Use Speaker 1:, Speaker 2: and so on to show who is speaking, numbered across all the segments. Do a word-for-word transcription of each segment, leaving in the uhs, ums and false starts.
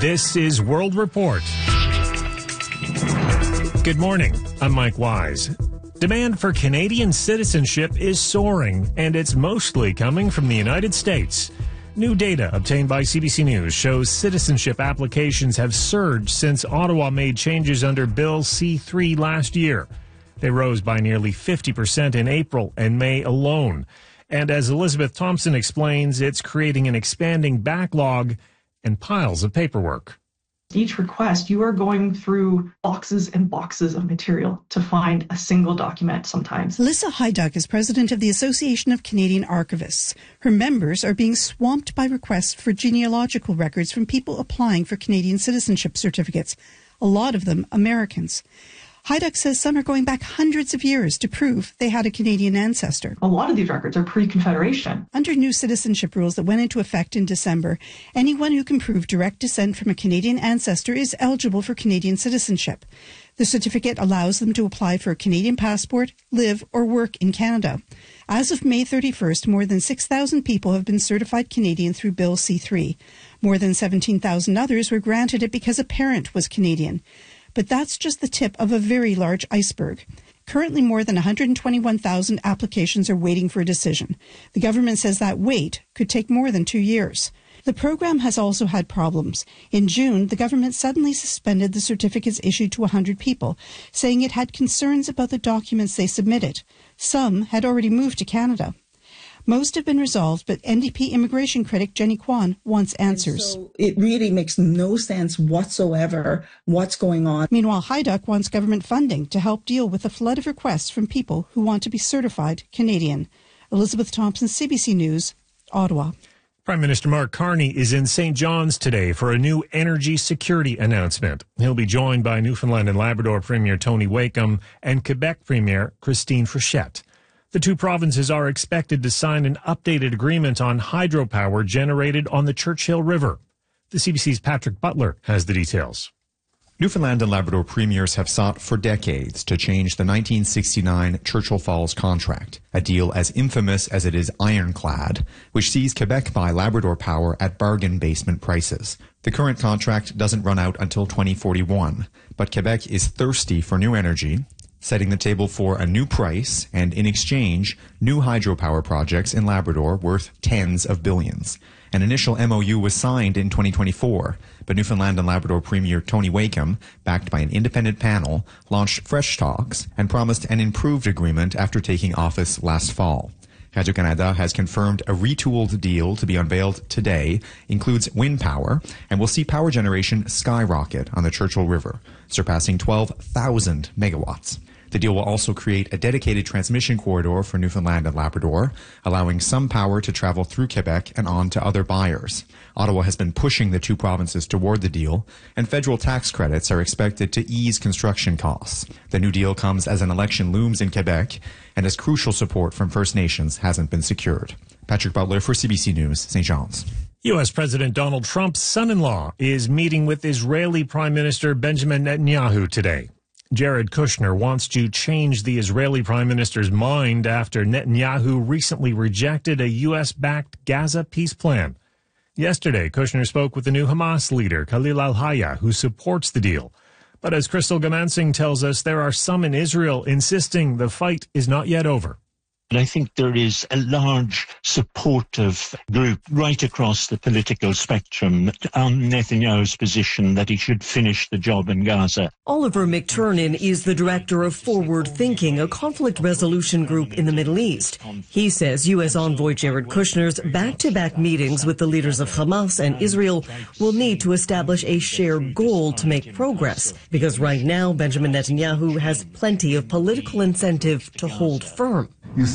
Speaker 1: This is World Report. Good morning. I'm Mike Wise. Demand for Canadian citizenship is soaring, and it's mostly coming from the United States. New data obtained by C B C News shows citizenship applications have surged since Ottawa made changes under Bill C three last year. They rose by nearly fifty percent in April and May alone. And as Elizabeth Thompson explains, it's creating an expanding backlog and piles of paperwork.
Speaker 2: Each request, you are going through boxes and boxes of material to find a single document sometimes.
Speaker 3: Alyssa Hyduck is president of the Association of Canadian Archivists. Her members are being swamped by requests for genealogical records from people applying for Canadian citizenship certificates, a lot of them Americans. Hyduck says some are going back hundreds of years to prove they had a Canadian ancestor.
Speaker 2: A lot of these records are pre-Confederation.
Speaker 3: Under new citizenship rules that went into effect in December, anyone who can prove direct descent from a Canadian ancestor is eligible for Canadian citizenship. The certificate allows them to apply for a Canadian passport, live or work in Canada. As of May thirty-first, more than six thousand people have been certified Canadian through Bill C three. More than seventeen thousand others were granted it because a parent was Canadian. But that's just the tip of a very large iceberg. Currently, more than one hundred twenty-one thousand applications are waiting for a decision. The government says that wait could take more than two years. The program has also had problems. In June, the government suddenly suspended the certificates issued to one hundred people, saying it had concerns about the documents they submitted. Some had already moved to Canada. Most have been resolved, but N D P immigration critic Jenny Kwan wants answers.
Speaker 4: So it really makes no sense whatsoever what's going on.
Speaker 3: Meanwhile, Hyduck wants government funding to help deal with the flood of requests from people who want to be certified Canadian. Elizabeth Thompson, C B C News, Ottawa.
Speaker 1: Prime Minister Mark Carney is in Saint John's today for a new energy security announcement. He'll be joined by Newfoundland and Labrador Premier Tony Wakeham and Quebec Premier Christine Frechette. The two provinces are expected to sign an updated agreement on hydropower generated on the Churchill River. The C B C's Patrick Butler has the details.
Speaker 5: Newfoundland and Labrador premiers have sought for decades to change the nineteen sixty-nine Churchill Falls contract, a deal as infamous as it is ironclad, which sees Quebec buy Labrador power at bargain basement prices. The current contract doesn't run out until twenty forty-one, but Quebec is thirsty for new energy, setting the table for a new price and, in exchange, new hydropower projects in Labrador worth tens of billions. An initial M O U was signed in twenty twenty-four, but Newfoundland and Labrador Premier Tony Wakeham, backed by an independent panel, launched fresh talks and promised an improved agreement after taking office last fall. Radio-Canada has confirmed a retooled deal to be unveiled today, includes wind power, and will see power generation skyrocket on the Churchill River, surpassing twelve thousand megawatts. The deal will also create a dedicated transmission corridor for Newfoundland and Labrador, allowing some power to travel through Quebec and on to other buyers. Ottawa has been pushing the two provinces toward the deal, and federal tax credits are expected to ease construction costs. The new deal comes as an election looms in Quebec, and as crucial support from First Nations hasn't been secured. Patrick Butler for C B C News, Saint John's.
Speaker 1: U S. President Donald Trump's son-in-law is meeting with Israeli Prime Minister Benjamin Netanyahu today. Jared Kushner wants to change the Israeli Prime Minister's mind after Netanyahu recently rejected a U S-backed Gaza peace plan. Yesterday, Kushner spoke with the new Hamas leader, Khalil al-Hayya, who supports the deal. But as Crystal Gamansing tells us, there are some in Israel insisting the fight is not yet over.
Speaker 6: And I think there is a large supportive group right across the political spectrum on Netanyahu's position that he should finish the job in Gaza.
Speaker 7: Oliver McTurnan is the director of Forward Thinking, a conflict resolution group in the Middle East. He says U S envoy Jared Kushner's back-to-back meetings with the leaders of Hamas and Israel will need to establish a shared goal to make progress, because right now Benjamin Netanyahu has plenty of political incentive to hold firm.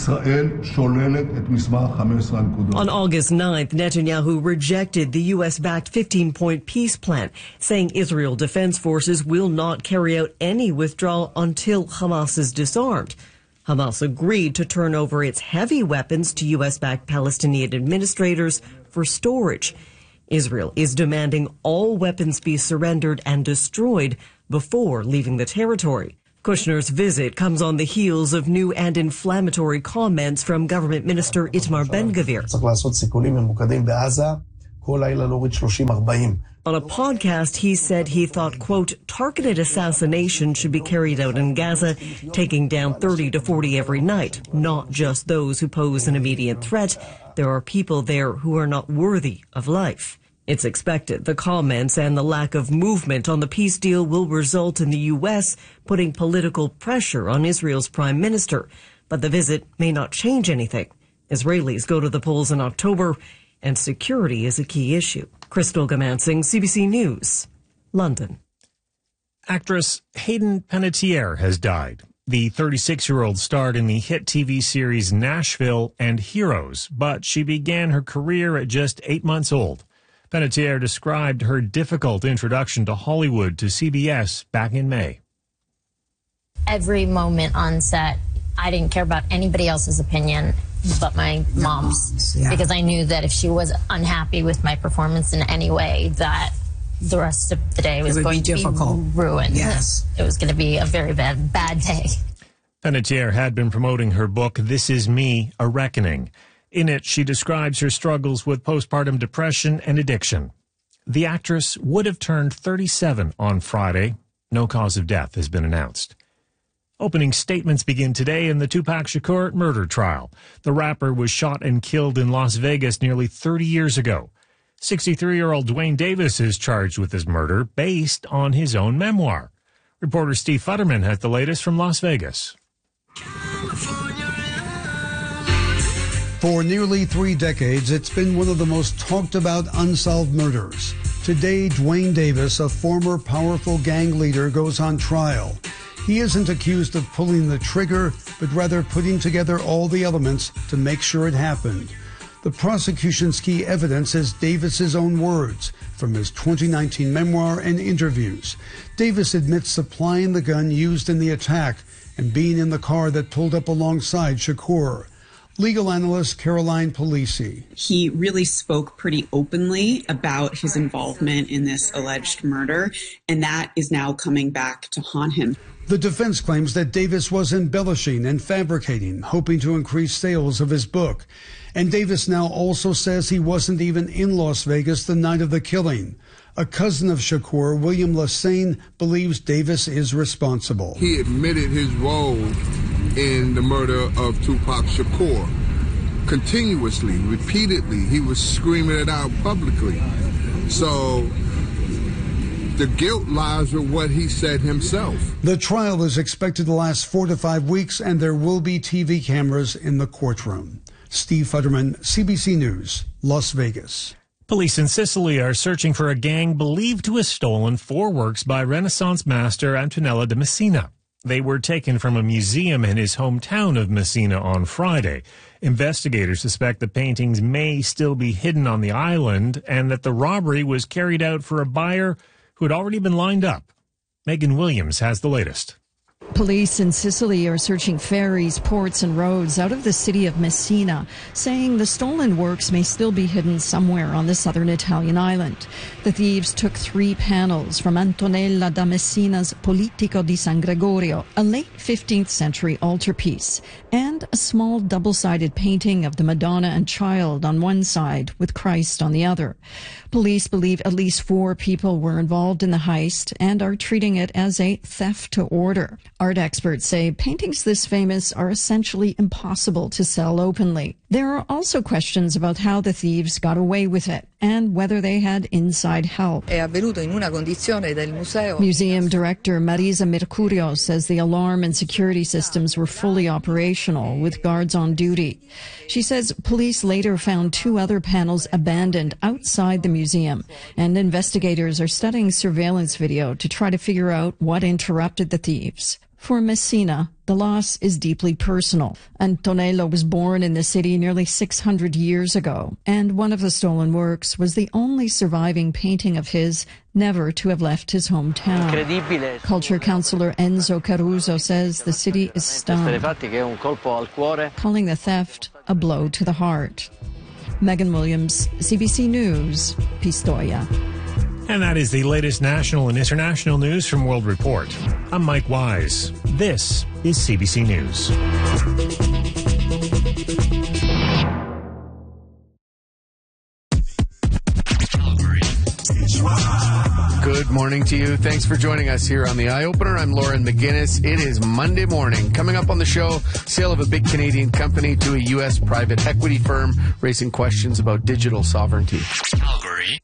Speaker 7: On August ninth, Netanyahu rejected the U S-backed fifteen-point peace plan, saying Israel Defense Forces will not carry out any withdrawal until Hamas is disarmed. Hamas agreed to turn over its heavy weapons to U S-backed Palestinian administrators for storage. Israel is demanding all weapons be surrendered and destroyed before leaving the territory. Kushner's visit comes on the heels of new and inflammatory comments from Government Minister Itamar Ben-Gvir. On a podcast, he said he thought, quote, targeted assassination should be carried out in Gaza, taking down thirty to forty every night, not just those who pose an immediate threat. There are people there who are not worthy of life. It's expected the comments and the lack of movement on the peace deal will result in the U S putting political pressure on Israel's prime minister. But the visit may not change anything. Israelis go to the polls in October, and security is a key issue. Crystal Gamansing, C B C News, London.
Speaker 1: Actress Hayden Panettiere has died. The thirty-six-year-old starred in the hit T V series Nashville and Heroes, but she began her career at just eight months old. Panettiere described her difficult introduction to Hollywood to C B S back in May.
Speaker 8: Every moment on set, I didn't care about anybody else's opinion but my mom's, yeah. Because I knew that if she was unhappy with my performance in any way, that the rest of the day was going to be ruined. Yes. It was going to be a very bad, bad day.
Speaker 1: Panettiere had been promoting her book, This Is Me, A Reckoning. In it, she describes her struggles with postpartum depression and addiction. The actress would have turned thirty-seven on Friday. No cause of death has been announced. Opening statements begin today in the Tupac Shakur murder trial. The rapper was shot and killed in Las Vegas nearly thirty years ago. sixty-three-year-old Dwayne Davis is charged with his murder based on his own memoir. Reporter Steve Futterman has the latest from Las Vegas.
Speaker 9: For nearly three decades, it's been one of the most talked about unsolved murders. Today, Dwayne Davis, a former powerful gang leader, goes on trial. He isn't accused of pulling the trigger, but rather putting together all the elements to make sure it happened. The prosecution's key evidence is Davis's own words from his twenty nineteen memoir and interviews. Davis admits supplying the gun used in the attack and being in the car that pulled up alongside Shakur. Legal analyst Caroline Polisi.
Speaker 10: He really spoke pretty openly about his involvement in this alleged murder, and that is now coming back to haunt him.
Speaker 9: The defense claims that Davis was embellishing and fabricating, hoping to increase sales of his book. And Davis now also says he wasn't even in Las Vegas the night of the killing. A cousin of Shakur, William Lassane, believes Davis is responsible.
Speaker 11: He admitted his role in the murder of Tupac Shakur. Continuously, repeatedly, he was screaming it out publicly. So the guilt lies with what he said himself.
Speaker 9: The trial is expected to last four to five weeks, and there will be T V cameras in the courtroom. Steve Futterman, C B C News, Las Vegas.
Speaker 1: Police in Sicily are searching for a gang believed to have stolen four works by Renaissance master Antonello da Messina. They were taken from a museum in his hometown of Messina on Friday. Investigators suspect the paintings may still be hidden on the island and that the robbery was carried out for a buyer who had already been lined up. Megan Williams has the latest.
Speaker 12: Police in Sicily are searching ferries, ports, and roads out of the city of Messina, saying the stolen works may still be hidden somewhere on the southern Italian island. The thieves took three panels from Antonella da Messina's Politico di San Gregorio, a late fifteenth century altarpiece, and a small double-sided painting of the Madonna and Child on one side with Christ on the other. Police believe at least four people were involved in the heist and are treating it as a theft to order. Art experts say paintings this famous are essentially impossible to sell openly. There are also questions about how the thieves got away with it and whether they had inside help. Museum director Marisa Mercurio says the alarm and security systems were fully operational with guards on duty. She says police later found two other panels abandoned outside the museum, and investigators are studying surveillance video to try to figure out what interrupted the thieves. For Messina, the loss is deeply personal. Antonello was born in the city nearly six hundred years ago, and one of the stolen works was the only surviving painting of his never to have left his hometown. Culture councillor Enzo Caruso says the city is stunned, calling the theft a blow to the heart. Megan Williams, C B C News, Pistoia.
Speaker 1: And that is the latest national and international news from World Report. I'm Mike Wise. This is C B C News.
Speaker 13: Good morning to you. Thanks for joining us here on The Eye Opener. I'm Lauren McGinnis. It is Monday morning. Coming up on the show, sale of a big Canadian company to a U S private equity firm, raising questions about digital sovereignty.
Speaker 14: Calgary.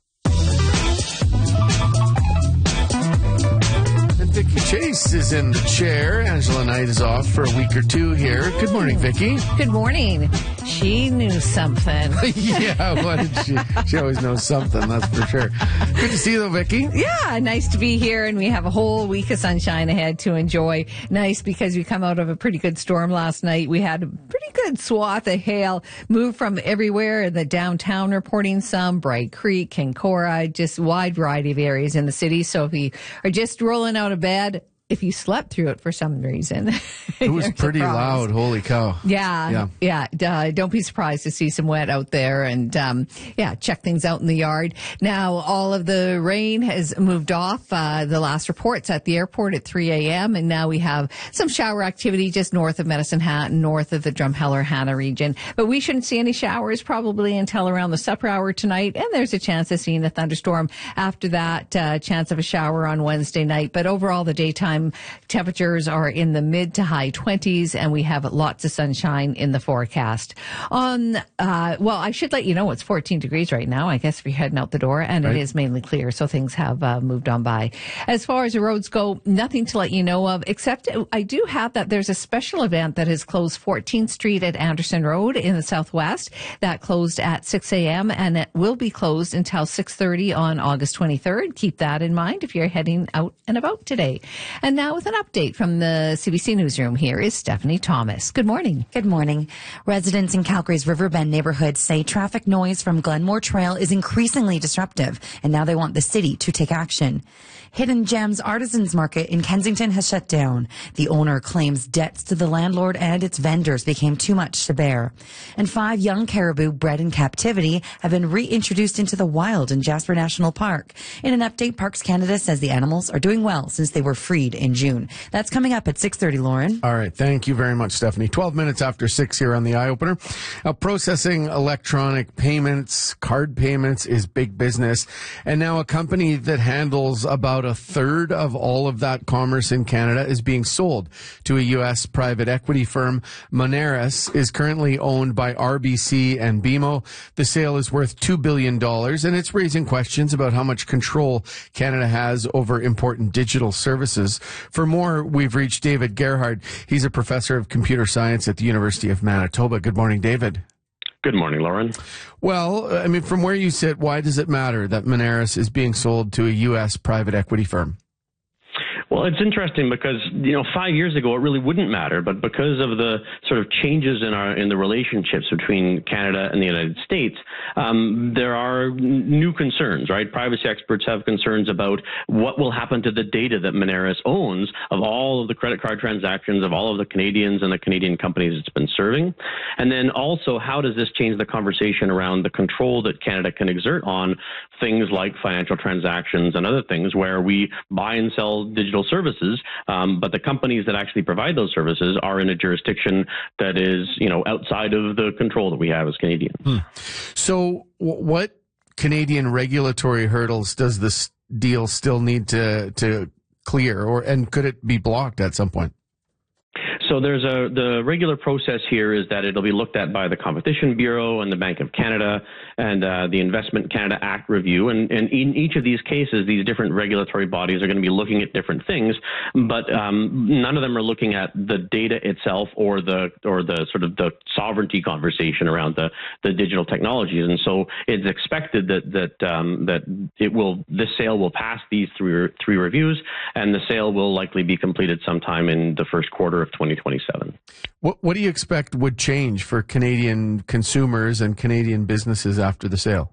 Speaker 13: And Vicky Chase is in the chair. Angela Knight is off for a week or two here. Good morning, Vicky.
Speaker 15: Good morning. She knew something.
Speaker 13: Yeah, what did she? She always knows something, that's for sure. Good to see you, though, Vicky.
Speaker 15: Yeah, nice to be here, and we have a whole week of sunshine ahead to enjoy. Nice because we come out of a pretty good storm last night. We had a pretty good swath of hail move from everywhere in the downtown, reporting some, Bright Creek, Kincora, just wide variety of areas in the city. So if you are just rolling out of bed, if you slept through it for some reason.
Speaker 13: It was pretty loud. Holy cow.
Speaker 15: Yeah. Yeah. yeah. Uh, don't be surprised to see some wet out there, and, um, yeah, check things out in the yard. Now, all of the rain has moved off. Uh, the last reports at the airport at three a.m. And now we have some shower activity just north of Medicine Hat and north of the Drumheller-Hanna region. But we shouldn't see any showers probably until around the supper hour tonight. And there's a chance of seeing a thunderstorm after that, uh, chance of a shower on Wednesday night. But overall, the daytime temperatures are in the mid to high twenties, and we have lots of sunshine in the forecast. On, uh, well, I should let you know it's fourteen degrees right now, I guess, if you're heading out the door, and right. It is mainly clear, so things have uh, moved on by. As far as the roads go, nothing to let you know of, except I do have that there's a special event that has closed fourteenth Street at Anderson Road in the southwest. That closed at six a.m., and it will be closed until six thirty on August twenty-third. Keep that in mind if you're heading out and about today. And now with an update from the C B C Newsroom, here is Stephanie Thomas. Good morning.
Speaker 16: Good morning. Residents in Calgary's Riverbend neighborhood say traffic noise from Glenmore Trail is increasingly disruptive, and now they want the city to take action. Hidden Gems Artisans Market in Kensington has shut down. The owner claims debts to the landlord and its vendors became too much to bear. And five young caribou bred in captivity have been reintroduced into the wild in Jasper National Park. In an update, Parks Canada says the animals are doing well since they were freed in June. That's coming up at six thirty, Lauren.
Speaker 13: All right. Thank you very much, Stephanie. twelve minutes after six here on the Eye Opener. Now, processing electronic payments, card payments is big business. And now a company that handles about a third of all of that commerce in Canada is being sold to a U S private equity firm. Moneris is currently owned by R B C and B M O. The sale is worth two billion dollars, and it's raising questions about how much control Canada has over important digital services. For more, we've reached David Gerhard. He's a professor of computer science at the University of Manitoba. Good morning, David.
Speaker 17: Good morning, Lauren.
Speaker 13: Well, I mean, from where you sit, why does it matter that Moneris is being sold to a U S private equity firm?
Speaker 17: Well, it's interesting because, you know, five years ago it really wouldn't matter, but because of the sort of changes in our in the relationships between Canada and the United States, um, there are new concerns, right? Privacy experts have concerns about what will happen to the data that Moneris owns of all of the credit card transactions of all of the Canadians and the Canadian companies it's been serving. And then also, how does this change the conversation around the control that Canada can exert on things like financial transactions and other things where we buy and sell digital services, um, but the companies that actually provide those services are in a jurisdiction that is, you know, outside of the control that we have as Canadians.
Speaker 13: Hmm. So w- what Canadian regulatory hurdles does this deal still need to, to clear, or and could it be blocked at some point?
Speaker 17: So there's a the regular process here is that it'll be looked at by the Competition Bureau and the Bank of Canada and uh, the Investment Canada Act review. And, and in each of these cases, these different regulatory bodies are going to be looking at different things, but um, none of them are looking at the data itself or the or the sort of the sovereignty conversation around the, the digital technologies. And so it's expected that that um, that it will this sale will pass these three three reviews, and the sale will likely be completed sometime in the first quarter of twenty twenty-seven.
Speaker 13: What what do you expect would change for Canadian consumers and Canadian businesses after the sale?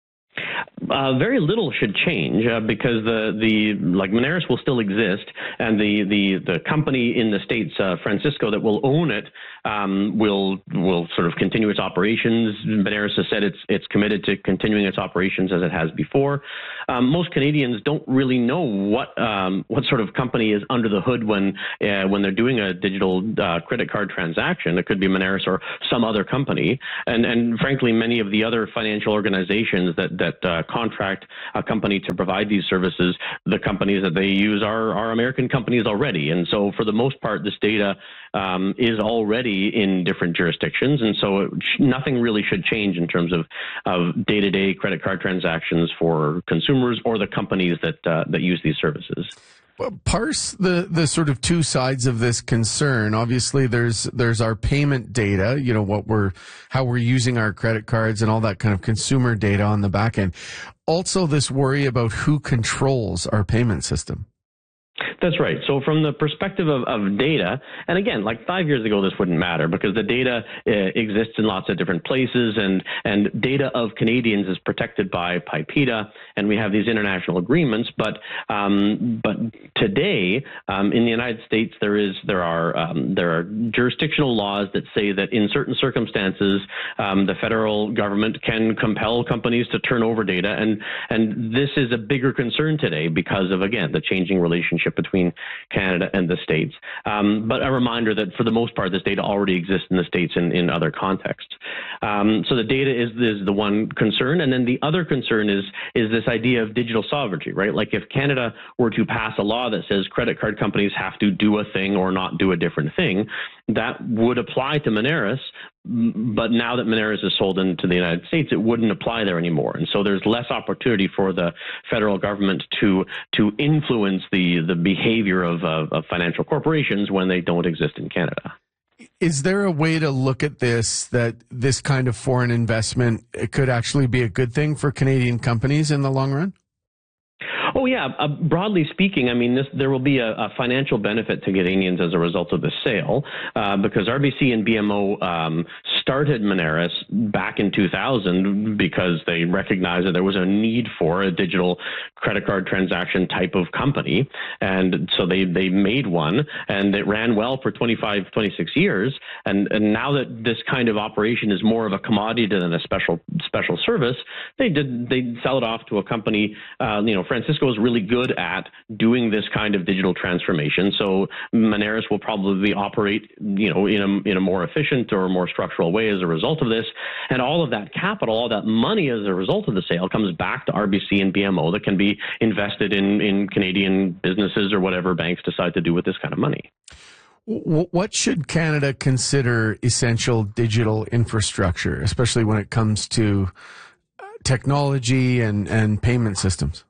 Speaker 17: Uh, very little should change uh, because the, the like Moneris will still exist, and the, the, the company in the States, uh, Francisco, that will own it um, will will sort of continue its operations. Moneris has said it's it's committed to continuing its operations as it has before. Um, most Canadians don't really know what um, what sort of company is under the hood when uh, when they're doing a digital uh, credit card transaction. It could be Moneris or some other company, and and frankly, many of the other financial organizations that that uh, contract a company to provide these services, the companies that they use are, are American companies already. And so for the most part, this data um, is already in different jurisdictions. And so it, nothing really should change in terms of, of day-to-day credit card transactions for consumers or the companies that, uh, that use these services.
Speaker 13: Parse the, the sort of two sides of this concern. Obviously, there's there's our payment data, you know, what we're how we're using our credit cards and all that kind of consumer data on the back end. Also, this worry about who controls our payment system.
Speaker 17: That's right. So from the perspective of, of data, and again, like five years ago, this wouldn't matter because the data uh, exists in lots of different places, and, and data of Canadians is protected by PIPEDA, and we have these international agreements. But um, but today, um, in the United States, there is there are um, there are jurisdictional laws that say that in certain circumstances, um, the federal government can compel companies to turn over data, and and this is a bigger concern today because of, again, the changing relationship between Canada and the States. Um, but a reminder that for the most part, this data already exists in the States in, in other contexts. Um, so the data is, is the one concern. And then the other concern is, is this idea of digital sovereignty, right? Like if Canada were to pass a law that says credit card companies have to do a thing or not do a different thing, that would apply to Moneris. But now that Moneris is sold into the United States, it wouldn't apply there anymore. And so there's less opportunity for the federal government to to influence the, the behavior of, uh, of financial corporations when they don't exist in Canada.
Speaker 13: Is there a way to look at this, that this kind of foreign investment could actually be a good thing for Canadian companies in the long run?
Speaker 17: Oh, yeah. Uh, broadly speaking, I mean, this, there will be a, a financial benefit to Canadians as a result of the sale, uh, because R B C and B M O um, started Moneris back in two thousand because they recognized that there was a need for a digital credit card transaction type of company. And so they, they made one, and it ran well for twenty-five, twenty-six years. And, and now that this kind of operation is more of a commodity than a special special service, they did they sell it off to a company. Uh, you know, Francisco is really good at doing this kind of digital transformation. So Moneris will probably operate, you know, in a in a more efficient or more structural way as a result of this. And all of that capital, all that money as a result of the sale comes back to R B C and B M O that can be invested in, in Canadian businesses or whatever banks decide to do with this kind of money.
Speaker 13: What should Canada consider essential digital infrastructure, especially when it comes to technology and, and payment systems?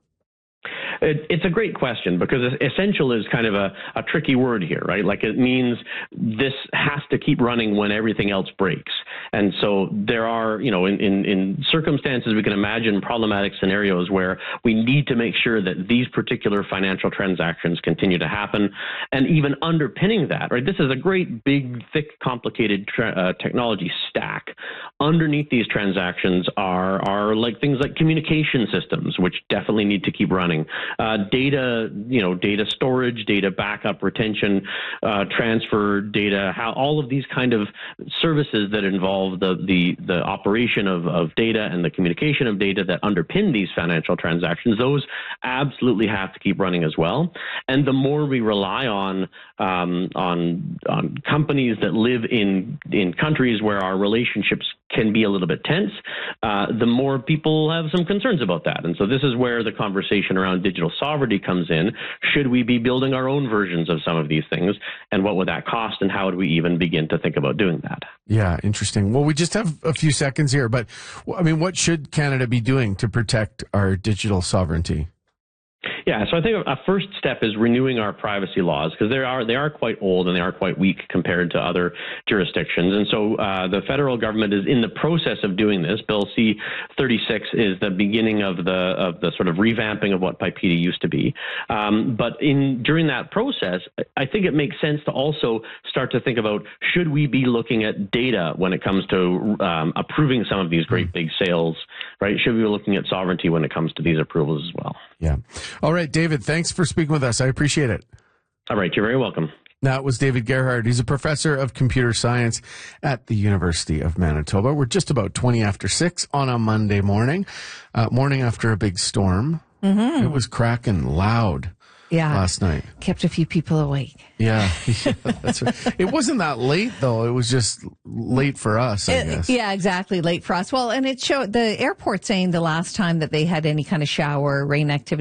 Speaker 17: It, it's a great question because essential is kind of a, a tricky word here, right? Like it means this has to keep running when everything else breaks. And so there are, you know, in, in, in circumstances, we can imagine problematic scenarios where we need to make sure that these particular financial transactions continue to happen. And even underpinning that, right? This is a great, big, thick, complicated tra- uh, technology stack. Underneath these transactions are, are like things like communication systems, which definitely need to keep running. Uh, data, you know, data storage, data backup, retention, uh, transfer data, how all of these kind of services that involve the the, the operation of, of data and the communication of data that underpin these financial transactions, those absolutely have to keep running as well. And the more we rely on um, on on companies that live in in countries where our relationships can be a little bit tense, uh, the more people have some concerns about that. And so this is where the conversation around digital sovereignty comes in. Should we be building our own versions of some of these things? And what would that cost? And how would we even begin to think about doing that?
Speaker 13: Yeah, interesting. Well, we just have a few seconds here, but I mean, what should Canada be doing to protect our digital sovereignty?
Speaker 17: Yeah, so I think a first step is renewing our privacy laws because they are they are quite old and they are quite weak compared to other jurisdictions. And so uh, the federal government is in the process of doing this. Bill C thirty-six is the beginning of the of the sort of revamping of what PIPEDA used to be. Um, but in during that process, I think it makes sense to also start to think about, should we be looking at data when it comes to um, approving some of these great big sales, right? Should we be looking at sovereignty when it comes to these approvals as well?
Speaker 13: Yeah. All right, David, thanks for speaking with us. I appreciate it.
Speaker 17: All right, you're very welcome.
Speaker 13: That was David Gerhard. He's a professor of computer science at the University of Manitoba. We're just about twenty after six on a Monday morning, uh, morning after a big storm. Mm-hmm. It was cracking loud
Speaker 15: Yeah.
Speaker 13: last night.
Speaker 15: Kept a few people awake.
Speaker 13: Yeah, yeah, that's right. It wasn't that late though. It was just late for us, I
Speaker 15: Uh,
Speaker 13: guess.
Speaker 15: yeah, exactly. Late for us. Well, and it showed the airport saying the last time that they had any kind of shower or rain activity